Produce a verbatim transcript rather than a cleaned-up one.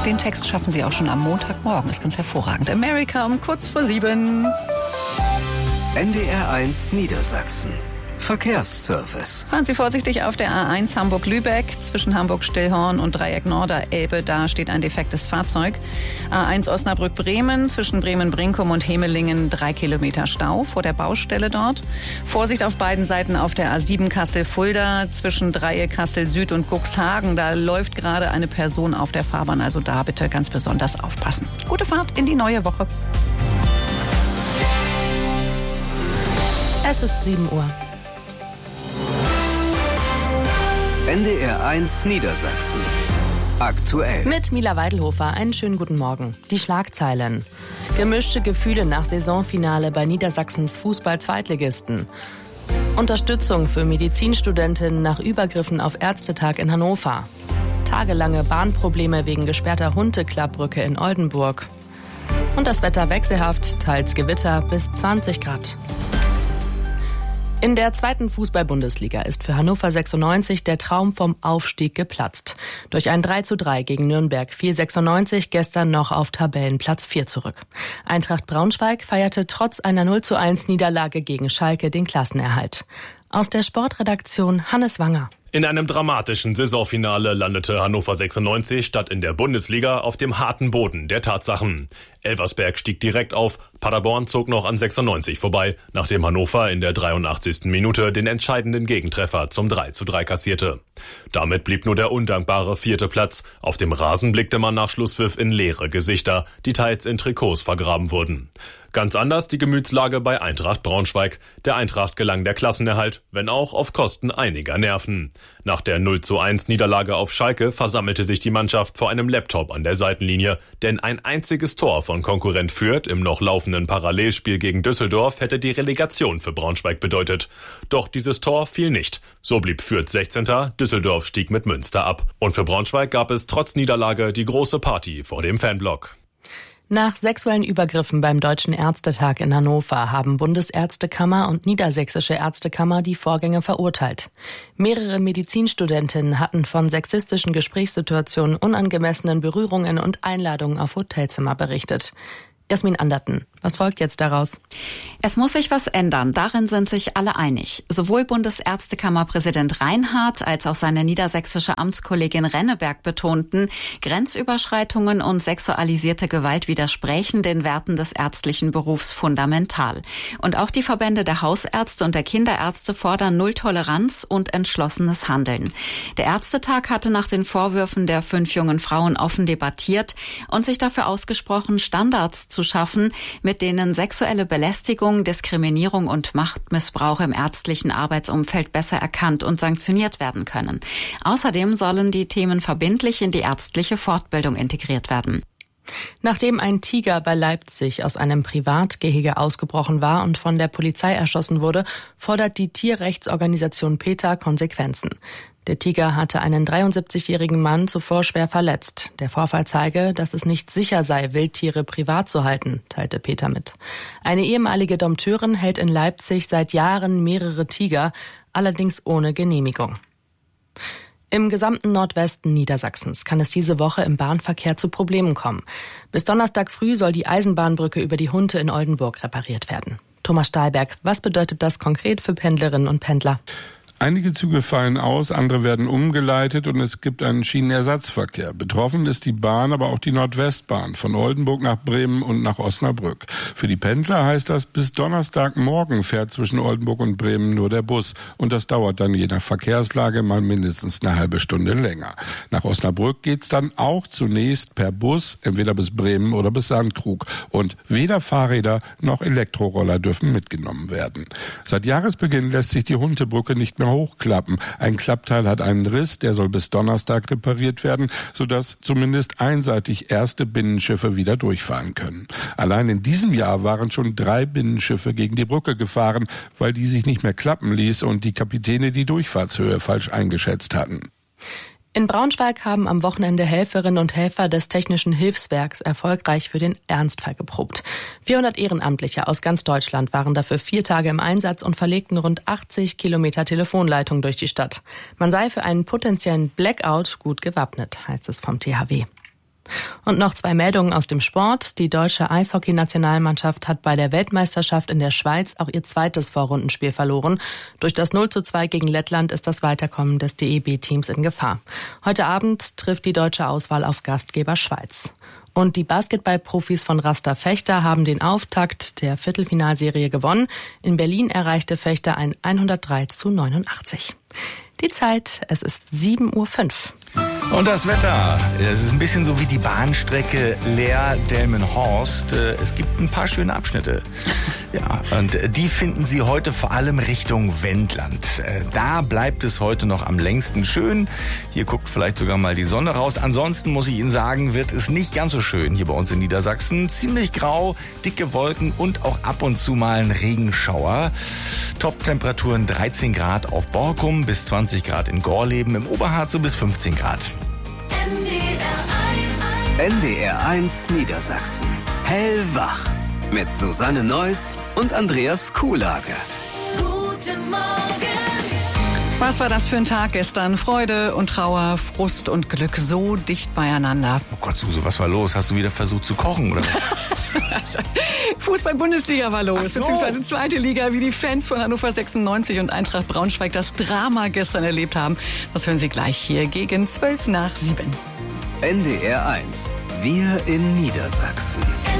Den Text schaffen Sie auch schon am Montagmorgen. Ist ganz hervorragend. America um kurz vor sieben. N D R eins Niedersachsen. Verkehrsservice. Fahren Sie vorsichtig auf der A eins Hamburg-Lübeck zwischen Hamburg-Stillhorn und Dreieck Norderelbe. Da steht ein defektes Fahrzeug. A eins Osnabrück-Bremen zwischen Bremen-Brinkum und Hemelingen drei Kilometer Stau vor der Baustelle dort. Vorsicht auf beiden Seiten auf der A sieben Kassel-Fulda zwischen Dreieck Kassel-Süd und Cuxhagen. Da läuft gerade eine Person auf der Fahrbahn. Also da bitte ganz besonders aufpassen. Gute Fahrt in die neue Woche. Es ist sieben Uhr. N D R eins Niedersachsen. Aktuell. Mit Mila Weidelhofer, einen schönen guten Morgen. Die Schlagzeilen. Gemischte Gefühle nach Saisonfinale bei Niedersachsens Fußball-Zweitligisten. Unterstützung für Medizinstudentinnen nach Übergriffen auf Ärztetag in Hannover. Tagelange Bahnprobleme wegen gesperrter Hunteklappbrücke in Oldenburg. Und das Wetter wechselhaft, teils Gewitter bis zwanzig Grad. In der zweiten Fußball-Bundesliga ist für Hannover sechsundneunzig der Traum vom Aufstieg geplatzt. Durch ein drei zu drei gegen Nürnberg fiel sechsundneunzig gestern noch auf Tabellenplatz vier zurück. Eintracht Braunschweig feierte trotz einer null zu eins Niederlage gegen Schalke den Klassenerhalt. Aus der Sportredaktion Hannes Wanger. In einem dramatischen Saisonfinale landete Hannover sechsundneunzig statt in der Bundesliga auf dem harten Boden der Tatsachen. Elversberg stieg direkt auf, Paderborn zog noch an sechsundneunzig vorbei, nachdem Hannover in der dreiundachtzigsten Minute den entscheidenden Gegentreffer zum drei zu drei kassierte. Damit blieb nur der undankbare vierte Platz. Auf dem Rasen blickte man nach Schlusspfiff in leere Gesichter, die teils in Trikots vergraben wurden. Ganz anders die Gemütslage bei Eintracht Braunschweig. Der Eintracht gelang der Klassenerhalt, wenn auch auf Kosten einiger Nerven. Nach der null zu eins Niederlage auf Schalke versammelte sich die Mannschaft vor einem Laptop an der Seitenlinie, denn ein einziges Tor von Konkurrent Fürth im noch laufenden Parallelspiel gegen Düsseldorf hätte die Relegation für Braunschweig bedeutet. Doch dieses Tor fiel nicht. So blieb Fürth sechzehnter, Düsseldorf stieg mit Münster ab. Und für Braunschweig gab es trotz Niederlage die große Party vor dem Fanblock. Nach sexuellen Übergriffen beim Deutschen Ärztetag in Hannover haben Bundesärztekammer und Niedersächsische Ärztekammer die Vorgänge verurteilt. Mehrere Medizinstudentinnen hatten von sexistischen Gesprächssituationen, unangemessenen Berührungen und Einladungen auf Hotelzimmer berichtet. Jasmin Anderten, was folgt jetzt daraus? Es muss sich was ändern, darin sind sich alle einig. Sowohl Bundesärztekammerpräsident Reinhardt als auch seine niedersächsische Amtskollegin Renneberg betonten, Grenzüberschreitungen und sexualisierte Gewalt widersprächen den Werten des ärztlichen Berufs fundamental. Und auch die Verbände der Hausärzte und der Kinderärzte fordern Nulltoleranz und entschlossenes Handeln. Der Ärztetag hatte nach den Vorwürfen der fünf jungen Frauen offen debattiert und sich dafür ausgesprochen, Standards zu schaffen, mit denen sexuelle Belästigung, Diskriminierung und Machtmissbrauch im ärztlichen Arbeitsumfeld besser erkannt und sanktioniert werden können. Außerdem sollen die Themen verbindlich in die ärztliche Fortbildung integriert werden. Nachdem ein Tiger bei Leipzig aus einem Privatgehege ausgebrochen war und von der Polizei erschossen wurde, fordert die Tierrechtsorganisation PETA Konsequenzen. Der Tiger hatte einen dreiundsiebzigjährigen Mann zuvor schwer verletzt. Der Vorfall zeige, dass es nicht sicher sei, Wildtiere privat zu halten, teilte PETA mit. Eine ehemalige Dompteurin hält in Leipzig seit Jahren mehrere Tiger, allerdings ohne Genehmigung. Im gesamten Nordwesten Niedersachsens kann es diese Woche im Bahnverkehr zu Problemen kommen. Bis Donnerstag früh soll die Eisenbahnbrücke über die Hunte in Oldenburg repariert werden. Thomas Stahlberg, was bedeutet das konkret für Pendlerinnen und Pendler? Einige Züge fallen aus, andere werden umgeleitet und es gibt einen Schienenersatzverkehr. Betroffen ist die Bahn, aber auch die Nordwestbahn von Oldenburg nach Bremen und nach Osnabrück. Für die Pendler heißt das, bis Donnerstagmorgen fährt zwischen Oldenburg und Bremen nur der Bus. Und das dauert dann je nach Verkehrslage mal mindestens eine halbe Stunde länger. Nach Osnabrück geht's dann auch zunächst per Bus, entweder bis Bremen oder bis Sandkrug. Und weder Fahrräder noch Elektroroller dürfen mitgenommen werden. Seit Jahresbeginn lässt sich die Huntebrücke nicht mehr hochklappen. Ein Klappteil hat einen Riss, der soll bis Donnerstag repariert werden, sodass zumindest einseitig erste Binnenschiffe wieder durchfahren können. Allein in diesem Jahr waren schon drei Binnenschiffe gegen die Brücke gefahren, weil die sich nicht mehr klappen ließ und die Kapitäne die Durchfahrtshöhe falsch eingeschätzt hatten. In Braunschweig haben am Wochenende Helferinnen und Helfer des Technischen Hilfswerks erfolgreich für den Ernstfall geprobt. vierhundert Ehrenamtliche aus ganz Deutschland waren dafür vier Tage im Einsatz und verlegten rund achtzig Kilometer Telefonleitung durch die Stadt. Man sei für einen potenziellen Blackout gut gewappnet, heißt es vom T H W. Und noch zwei Meldungen aus dem Sport. Die deutsche Eishockey-Nationalmannschaft hat bei der Weltmeisterschaft in der Schweiz auch ihr zweites Vorrundenspiel verloren. Durch das null zu zwei gegen Lettland ist das Weiterkommen des D E B-Teams in Gefahr. Heute Abend trifft die deutsche Auswahl auf Gastgeber Schweiz. Und die Basketballprofis von Rasta Vechta haben den Auftakt der Viertelfinalserie gewonnen. In Berlin erreichte Vechta ein hundertdrei zu neunundachtzig. Die Zeit, es ist sieben Uhr fünf. Und das Wetter, es ist ein bisschen so wie die Bahnstrecke Leer-Delmenhorst. Es gibt ein paar schöne Abschnitte. Ja, und die finden Sie heute vor allem Richtung Wendland. Da bleibt es heute noch am längsten schön. Hier guckt vielleicht sogar mal die Sonne raus. Ansonsten muss ich Ihnen sagen, wird es nicht ganz so schön hier bei uns in Niedersachsen. Ziemlich grau, dicke Wolken und auch ab und zu mal ein Regenschauer. Top-Temperaturen dreizehn Grad auf Borkum, bis zwanzig Grad in Gorleben, im Oberharz so bis fünfzehn Grad. N D R eins Niedersachsen. Hellwach. Mit Susanne Neuss und Andreas Kuhlage. Guten Morgen. Was war das für ein Tag gestern? Freude und Trauer, Frust und Glück so dicht beieinander. Oh Gott, Suse, was war los? Hast du wieder versucht zu kochen, oder was? Fußball-Bundesliga war los, so. beziehungsweise zweite Liga, wie die Fans von Hannover sechsundneunzig und Eintracht Braunschweig das Drama gestern erlebt haben. Das hören Sie gleich hier gegen zwölf nach sieben. N D R eins. Wir in Niedersachsen.